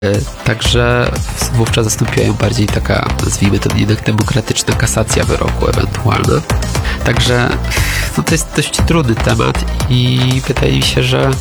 Także wówczas zastąpiła ją bardziej taka, nazwijmy to jednak demokratyczna kasacja wyroku ewentualna. Także no to jest dość trudny temat i wydaje mi się, że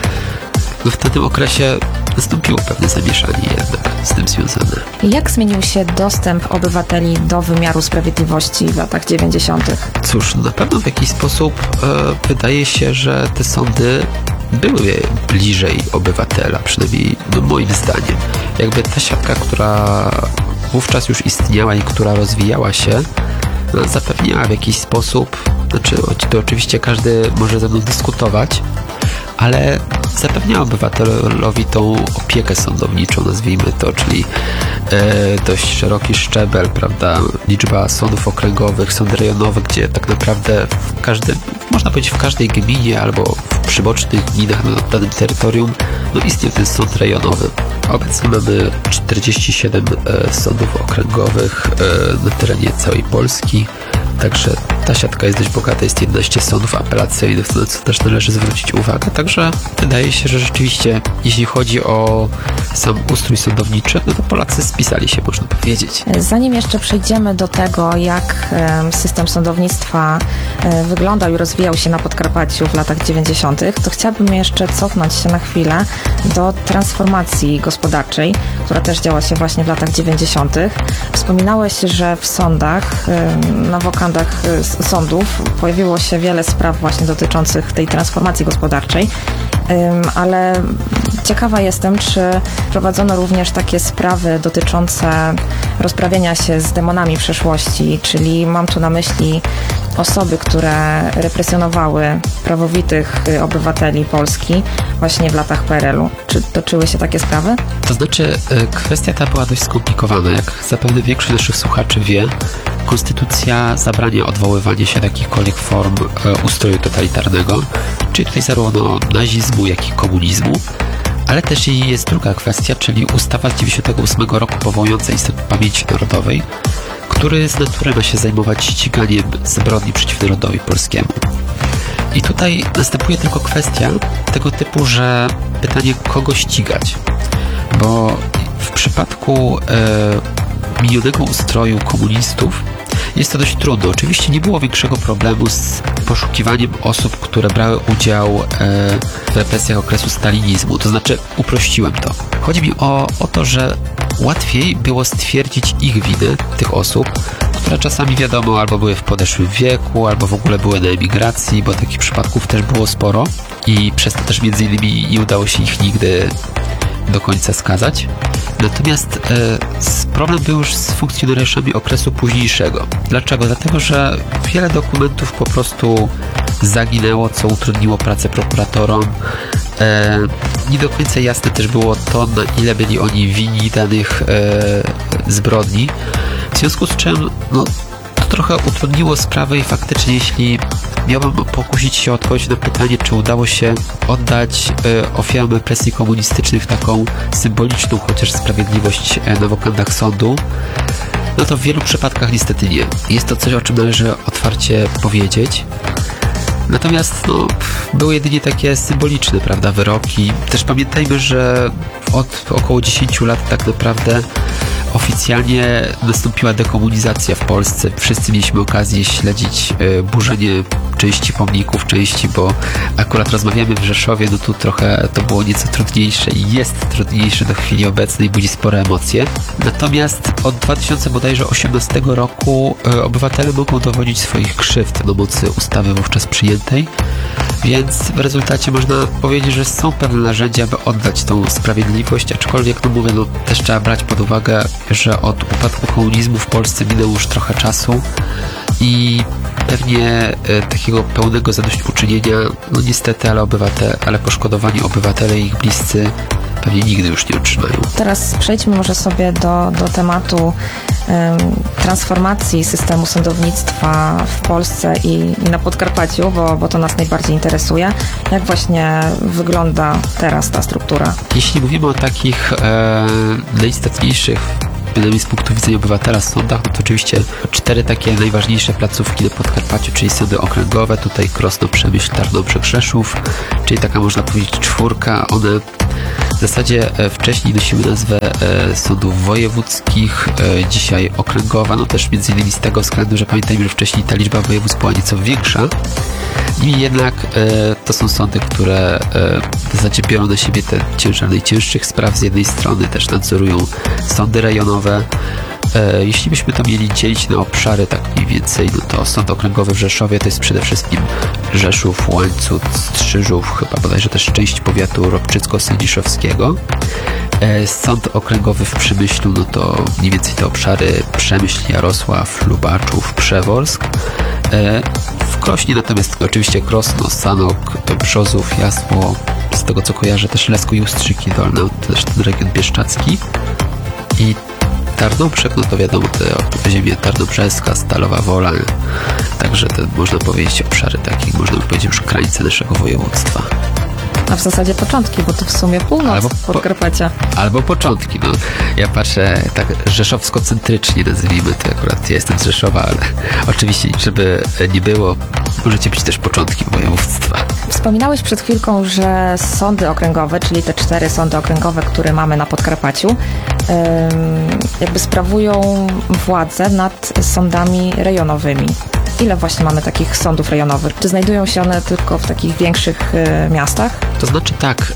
w tym okresie nastąpiło pewne zamieszanie jednak z tym związane. Jak zmienił się dostęp obywateli do wymiaru sprawiedliwości w latach 90.? Cóż, na pewno w jakiś sposób wydaje się, że te sądy były bliżej obywatela, przynajmniej moim zdaniem. Jakby ta siatka, która wówczas już istniała i która rozwijała się, zapewniała w jakiś sposób, to oczywiście każdy może ze mną dyskutować, ale zapewniała obywatelowi tą opiekę sądowniczą, nazwijmy to, czyli dość szeroki szczebel, prawda, liczba sądów okręgowych, sądy rejonowe, gdzie tak naprawdę można powiedzieć w każdej gminie albo w przybocznych gminach na danym terytorium istnieje ten sąd rejonowy. Obecnie mamy 47 sądów okręgowych na terenie całej Polski. Także ta siatka jest dość bogata, jest 11 sądów apelacyjnych, na co też należy zwrócić uwagę. Także wydaje się, że rzeczywiście, jeśli chodzi o sam ustrój sądowniczy, to Polacy spisali się, można powiedzieć. Zanim jeszcze przejdziemy do tego, jak system sądownictwa wyglądał i rozwijał się na Podkarpaciu w latach 90., to chciałabym jeszcze cofnąć się na chwilę do transformacji gospodarczej, która też działa się właśnie w latach 90. Wspominałeś, że w sądach, na wokandach sądów pojawiło się wiele spraw właśnie dotyczących tej transformacji gospodarczej, ale ciekawa jestem, czy prowadzono również takie sprawy dotyczące rozprawienia się z demonami przeszłości, czyli mam tu na myśli osoby, które represjonowały prawowitych obywateli Polski właśnie w latach PRL-u. Czy toczyły się takie sprawy? To znaczy, kwestia ta była dość skomplikowana. Jak zapewne większość naszych słuchaczy wie, Konstytucja zabrania odwoływania się do jakichkolwiek form ustroju totalitarnego, czyli tutaj zarówno nazizmu, jak i komunizmu, ale też i jest druga kwestia, czyli ustawa z 1998 roku powołująca Instytut Pamięci Narodowej, który z natury ma się zajmować ściganiem zbrodni przeciw narodowi polskiemu. I tutaj następuje tylko kwestia tego typu, że pytanie, kogo ścigać, bo w przypadku minionego ustroju komunistów jest to dość trudne. Oczywiście nie było większego problemu z poszukiwaniem osób, które brały udział w represjach okresu stalinizmu. To znaczy, uprościłem to. Chodzi mi o to, że łatwiej było stwierdzić ich winę, tych osób, które czasami wiadomo, albo były w podeszłym wieku, albo w ogóle były na emigracji, bo takich przypadków też było sporo i przez to też między innymi nie udało się ich nigdy do końca skazać. Natomiast problem był już z funkcjonariuszami okresu późniejszego. Dlaczego? Dlatego, że wiele dokumentów po prostu zaginęło, co utrudniło pracę prokuratorom. Nie do końca jasne też było to, na ile byli oni winni danych zbrodni. W związku z czym to trochę utrudniło sprawę i faktycznie, jeśli miałbym pokusić się o odpowiedź na pytanie, czy udało się oddać ofiarom represji komunistycznych taką symboliczną chociaż sprawiedliwość na wokandach sądu, to w wielu przypadkach niestety nie. Jest to coś, o czym należy otwarcie powiedzieć. Natomiast były jedynie takie symboliczne, prawda, wyroki. Też pamiętajmy, że od około 10 lat tak naprawdę oficjalnie nastąpiła dekomunizacja w Polsce. Wszyscy mieliśmy okazję śledzić burzenie części pomników, bo akurat rozmawiamy w Rzeszowie, tu trochę to było nieco trudniejsze i jest trudniejsze do chwili obecnej, budzi spore emocje. Natomiast od 2018 roku obywatele mogą dowodzić swoich krzywd na mocy ustawy wówczas przyjętej, więc w rezultacie można powiedzieć, że są pewne narzędzia, aby oddać tą sprawiedliwość, aczkolwiek mówię, też trzeba brać pod uwagę, że od upadku komunizmu w Polsce minęło już trochę czasu i pewnie takiego pełnego zadośćuczynienia, niestety, ale poszkodowani obywatele i ich bliscy pewnie nigdy już nie otrzymają. Teraz przejdźmy może sobie do tematu transformacji systemu sądownictwa w Polsce i na Podkarpaciu, bo to nas najbardziej interesuje. Jak właśnie wygląda teraz ta struktura? Jeśli mówimy o takich najistotniejszych, przynajmniej z punktu widzenia obywatela, sądach, to oczywiście 4 takie najważniejsze placówki na Podkarpaciu, czyli sądy okręgowe, tutaj Krosno, Przemyśl, Tarnobrzeg, Rzeszów, czyli taka można powiedzieć 4. One W zasadzie wcześniej nosiły nazwę sądów wojewódzkich, dzisiaj okręgowa, no też między innymi z tego względu, że pamiętajmy, że wcześniej ta liczba województw była nieco większa. Niemniej jednak to są sądy, które w zasadzie biorą na siebie ten ciężar najcięższych spraw z jednej strony, też nadzorują sądy rejonowe. Jeśli byśmy to mieli dzielić na obszary tak mniej więcej, no to Sąd Okręgowy w Rzeszowie to jest przede wszystkim Rzeszów, Łańcut, Strzyżów, chyba bodajże też część powiatu ropczycko-sędziszowskiego. Sąd Okręgowy w Przemyślu, no to mniej więcej te obszary Przemyśl, Jarosław, Lubaczów, Przeworsk. W Krośnie natomiast oczywiście Krosno, Sanok, Brzozów, Jasło, z tego co kojarzę też Lesko i Ustrzyki Dolne, to też ten region bieszczacki. I Tarnobrzeg, no to wiadomo, te ziemie tarnobrzeska, Stalowa Wola, także te, można powiedzieć, obszary takich, można powiedzieć, już krańce naszego województwa. A w zasadzie początki, bo to w sumie północ Podkarpacia. Albo początki, no. Ja patrzę tak rzeszowsko-centrycznie, nazwijmy to, akurat ja jestem z Rzeszowa, ale oczywiście, żeby nie było, możecie być też początki województwa. Wspominałeś przed chwilką, że sądy okręgowe, czyli te 4 sądy okręgowe, które mamy na Podkarpaciu, jakby sprawują władzę nad sądami rejonowymi. Ile właśnie mamy takich sądów rejonowych? Czy znajdują się one tylko w takich większych miastach? To znaczy tak,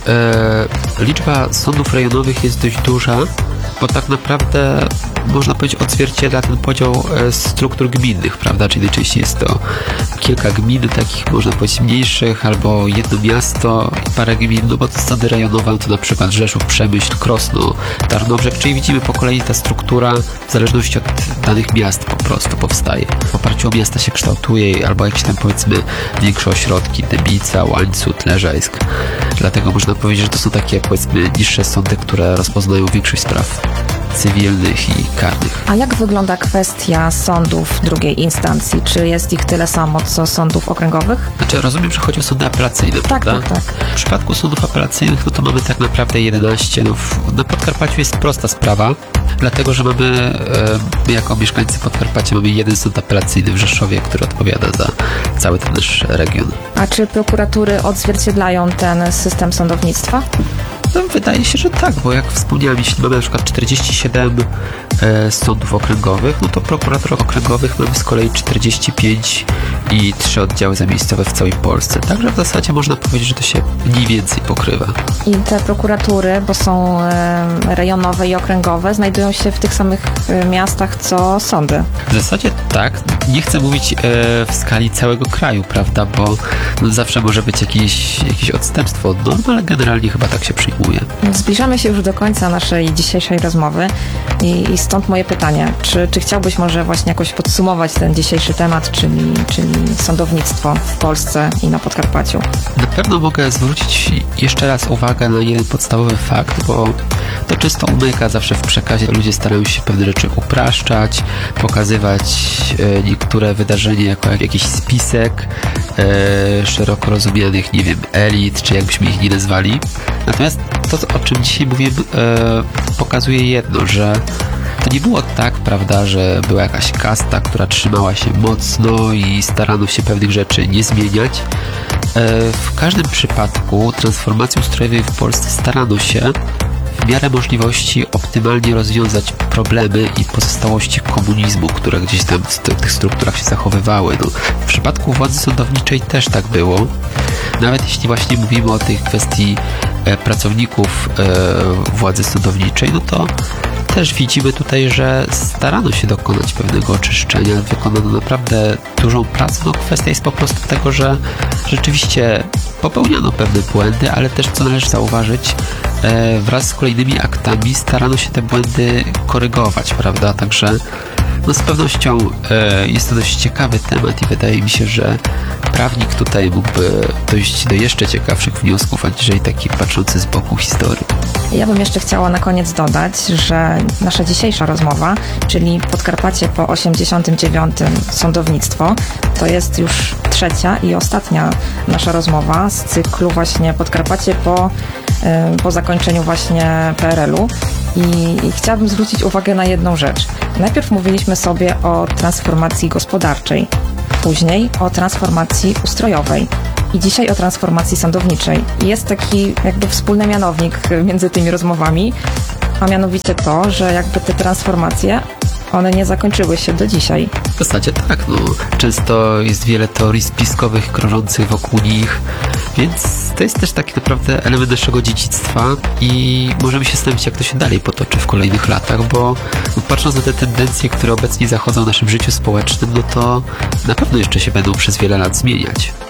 liczba sądów rejonowych jest dość duża, bo tak naprawdę można powiedzieć odzwierciedla ten podział struktur gminnych, prawda? Czyli najczęściej jest to kilka gmin takich, można powiedzieć, mniejszych, albo jedno miasto i parę gmin, no bo to sądy rejonowe to na przykład Rzeszów, Przemyśl, Krosno, Tarnobrzeg, czyli widzimy po kolei ta struktura w zależności od danych miast po prostu powstaje. W oparciu o miasta się kształtuje, albo jakieś tam powiedzmy większe ośrodki, Dębica, Łańcut, Leżajsk. Dlatego można powiedzieć, że to są takie powiedzmy niższe sądy, które rozpoznają większość spraw cywilnych i karnych. A jak wygląda kwestia sądów drugiej instancji? Czy jest ich tyle samo, co sądów okręgowych? Znaczy, rozumiem, że chodzi o sądy apelacyjne, prawda? Tak. W przypadku sądów apelacyjnych, no to mamy tak naprawdę 11. Na Podkarpaciu jest prosta sprawa, dlatego, że mamy, my jako mieszkańcy Podkarpacia mamy jeden sąd apelacyjny w Rzeszowie, który odpowiada za cały ten nasz region. A czy prokuratury odzwierciedlają ten system sądownictwa? No, wydaje się, że tak, bo jak wspomniałem, jeśli mamy na przykład 47 sądów okręgowych, no to prokuratorów okręgowych mamy z kolei 45 i 3 oddziały zamiejscowe w całej Polsce. Także w zasadzie można powiedzieć, że to się mniej więcej pokrywa. I te prokuratury, bo są rejonowe i okręgowe, znajdują się w tych samych miastach, co sądy? W zasadzie tak. Nie chcę mówić w skali całego kraju, prawda, bo no, zawsze może być jakieś odstępstwo od norm, ale generalnie chyba tak się przyjmuje. Zbliżamy się już do końca naszej dzisiejszej rozmowy i stąd moje pytanie. Czy chciałbyś może właśnie jakoś podsumować ten dzisiejszy temat, czyli sądownictwo w Polsce i na Podkarpaciu? Na pewno mogę zwrócić jeszcze raz uwagę na jeden podstawowy fakt, bo to często umyka zawsze w przekazie. Ludzie starają się pewne rzeczy upraszczać, pokazywać niektóre wydarzenia jako jakiś spisek szeroko rozumianych, nie wiem, elit, czy jakbyśmy ich nie nazwali. Natomiast to, o czym dzisiaj mówię, pokazuje jedno, że to nie było tak, prawda, że była jakaś kasta, która trzymała się mocno i starano się pewnych rzeczy nie zmieniać. W każdym przypadku transformacji ustrojowej w Polsce starano się w miarę możliwości optymalnie rozwiązać problemy i pozostałości komunizmu, które gdzieś tam w tych strukturach się zachowywały. No, w przypadku władzy sądowniczej też tak było. Nawet jeśli właśnie mówimy o tej kwestii pracowników władzy sądowniczej, no to też widzimy tutaj, że starano się dokonać pewnego oczyszczenia, wykonano naprawdę dużą pracę. No, kwestia jest po prostu tego, że rzeczywiście popełniano pewne błędy, ale też, co należy zauważyć, wraz z kolejnymi aktami starano się te błędy korygować, prawda? Także no z pewnością jest to dość ciekawy temat i wydaje mi się, że prawnik tutaj mógłby dojść do jeszcze ciekawszych wniosków, aniżeli taki patrzący z boku historii. Ja bym jeszcze chciała na koniec dodać, że nasza dzisiejsza rozmowa, czyli Podkarpacie po 89. sądownictwo, to jest już trzecia i ostatnia nasza rozmowa z cyklu właśnie Podkarpacie po zakończeniu właśnie PRL-u. I chciałabym zwrócić uwagę na jedną rzecz. Najpierw mówiliśmy sobie o transformacji gospodarczej, później o transformacji ustrojowej. i dzisiaj o transformacji sądowniczej. Jest taki jakby wspólny mianownik między tymi rozmowami, a mianowicie to, że jakby te transformacje, one nie zakończyły się do dzisiaj. W zasadzie tak, często jest wiele teorii spiskowych krążących wokół nich, więc to jest też taki naprawdę element naszego dziedzictwa i możemy się zastanowić, jak to się dalej potoczy w kolejnych latach, bo patrząc na te tendencje, które obecnie zachodzą w naszym życiu społecznym, to na pewno jeszcze się będą przez wiele lat zmieniać.